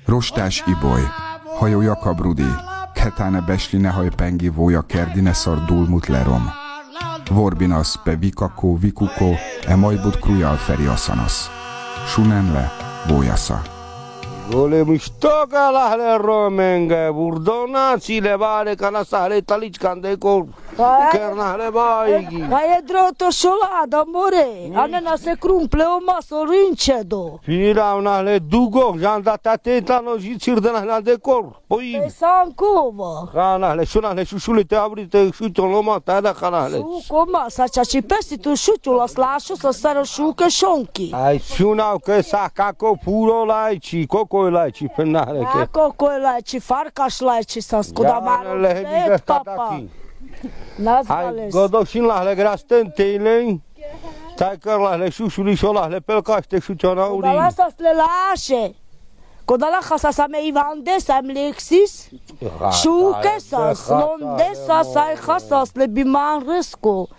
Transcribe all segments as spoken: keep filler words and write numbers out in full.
Rostás Iboly, hajó Jakab Rudi, ketáne besline haj pengi vója kerdine szar dulmut lerom. Vorbinas pe vikako vikuko e majbut krujal feri asanasz. Sunenle vójasza. Gole miștoga la hele romenge, burdonații le bare ca na sare talici candecor. Kerna hele baigi. Ma e droto șolada, more. Anena se crumple o masă rincedo. Fira una hele dugo, jan dat atenta no și cirde na hele decor. Poi. E sancova. Kana hele șuna hele șușule te abrite șuțo loma ta da kana hele. Suco masa, cia ci pesti tu șuțu la slașu să sară șucă șonchi. Ai șuna că sa caco puro laici, coco laici penale che. Ako ko laici, farkaš laici sa skudamaro. Et papa. Hai godoșin la hele grastentele. Tai că la hele șușuli și la hele pelcaște șuțonauri. Da lasă le lașe. Kodala khasasame Ivandes am Lexis. Șuke sas, londe sas ai khasas le biman risco.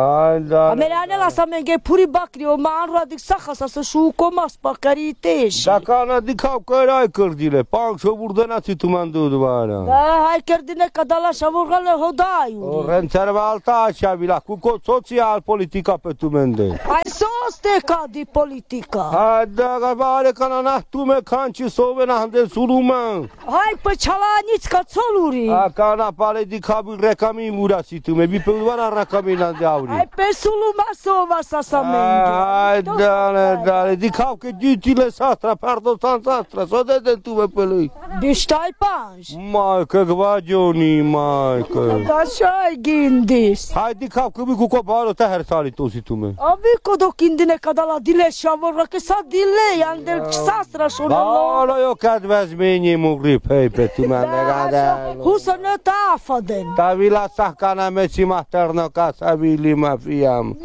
Ameriane la să menge puri bacri o man radic sa khasas șuco mas pacariteș. Dacă na dicau că ai cărdile, panc și burdenați tu mandu duvara. Da, hai cărdine kadala șavurgale hodaiu. O rențerva alta așa vila cu cod social politica pe tu mende. Ai soste ca di politica. Hai da gavare kana na tu me canci sovena hande suruma. Hai pe çalaniți ca țoluri. A kana pare di cabil recami murasi tu me bi pe duvara recamina de auri. Hai pe suluma sova sa sa menge. Hai da da di cau că ditile sastra perdo sastra so de de tu me pe lui. Biștai panj. Mai că gvagioni mai că. Da șai gindis. Hai di cau că mi cu coparo te hersali tu si tu me. Abi kodo kindine kadala dile șavorra că sa dile andel sastra șona. Da, eu cadvez meni mugrip hei pe tu me negada. Husa ne ta afaden. Ta vila sa kana meci materno casa vili ma fiam.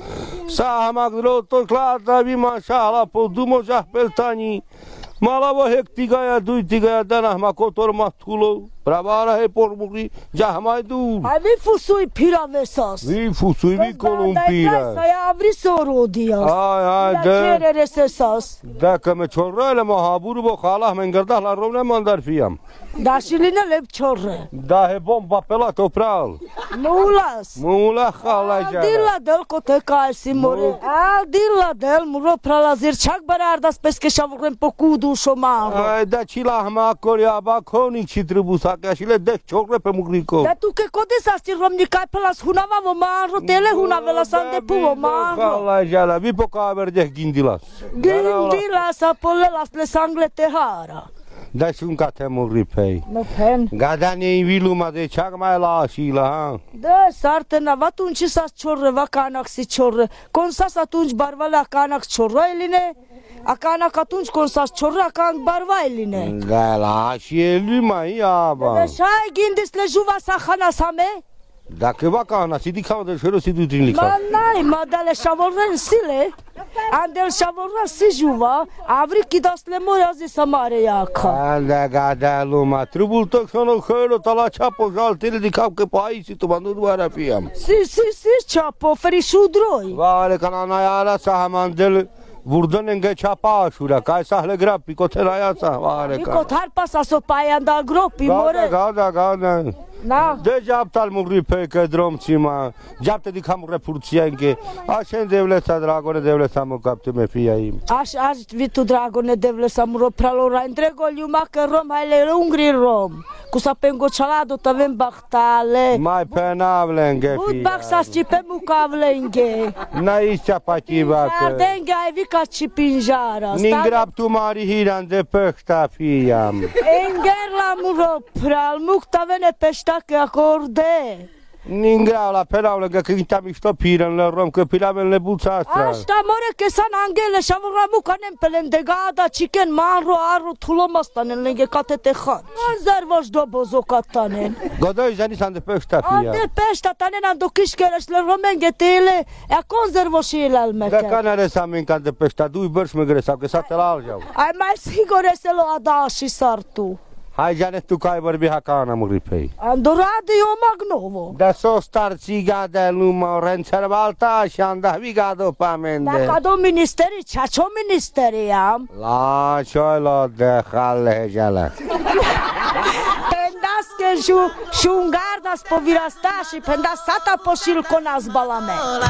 Sa magro to klada vi mashala po dumo jah peltani. Malavo hektigaia duitigaia dana ma kotor mathulo. Pravara he pormugri jah mai du. Ai vi fusui piravesas. Vi fusui vi columpira. Sa ya abri sorodia. Ai ai Da de. cerere sesas. Dacă me chorrele mahaburu bo khala men garda la romne mandar fiam. Da șiline lep ciorre. Da he bomba pela topral. Mulas. Mula khala ja. Dilla del kote kai simore. Al dilla del muro pralazir çak barardas peske şavurem pokudu şoma. Ai da chila ma koria ba khoni chitrubusa ka shile de chokre pe mugriko. Da tu ke kodes asti romni kai pelas hunava vo manro tele hunavela sande puvo manro. Khala ja la vi poka verde gindilas. Gindilas apolelas le sangle tehara. Da shun ka te mugripei. No pen. Gadane viluma de chak mai la shila. Da sartena atunci sa ciorre va canac si ciorre. Consas atunci barvala canac ciorroiline. A canac atunci consas ciorra canac barvailine. Da la și el mai ia ba. Da șai gindis le juva sa khana same. Dacă va cana si di cam de shero si du din lica. Ma nai ma dale șavorren sile. Andel șavorra si juva. Avri kidas le morazi samare iaca. Da gada luma tribul tot sono khero tala chapo jaltile di cam că pai si tu bandu doara fiam. Si si si chapo feri șudroi. Vale kana na yara sa hamandel Vurdon încă ceapa șura, ca să le grapi, cotela ia sa, vare ca. Iko thar pasa so paianda gropi more. Gada, gada. Na. Deja aptal mugri pe că drom cima. Japte di cam repurțianche. Așa devle sa dragone devle sa mă capte me fia im. Aș aș vitu dragone devle sa muro pralora entrego liuma că rom haile ungri rom. Cu sa pengo chalado tavem bachtale. Mai penavle înge fia. Ut baxa ci pe mucavle înge. Na istea pativa că. Ardenga ai vica ci pinjara. Ningrap tu mari hiran de păhta fiam. Enger la muro pral muctavene pești Dacă acorde. Ningra la penavle că kinta mișto piren le rom că pilamen le buța asta. Asta more că san angele șavura mucanem pelen de gada chicken manro aru tulomastanen lenge katete khan. Zervoș dobozo katanen. Godoi zani san de păhta fia. Ande peșta tanen ando kishkeresh le romenge tele. E konzervoșil almeke. Da canare sa min can de păhta dui bărș mă gresa că sa te la aljau. Ai mai sigure se lo ada și sartu. Hai Janet, tu kaj vorbi hakana mgripei. Ando radio Magnovo. Da so starciga de luma rencer valta și anda vigado pamende. Dacă do ministeri, ce ministeri am? La ciolo de halle jala. Pendaske šungarda spovirasta și pendasata pošilko nas balame.